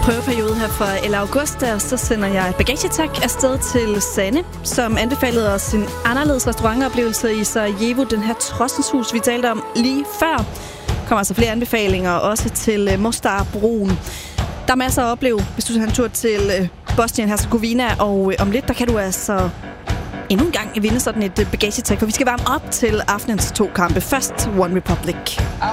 prøveperiode her for El Augusta, og så sender jeg et bagagetak afsted til Sanne, som anbefalede os en anderledes restaurantoplevelse i Sarajevo, den her Trostenshus, vi talte om lige før. Der kommer altså flere anbefalinger, også til Mostarbroen. Der er masser at opleve, hvis du tager en tur til Bosnien-Herzegovina, og om lidt, der kan du altså endnu en gang vinde sådan et bagagetak, for vi skal varme op til aftenens 2 kampe. Først One Republic.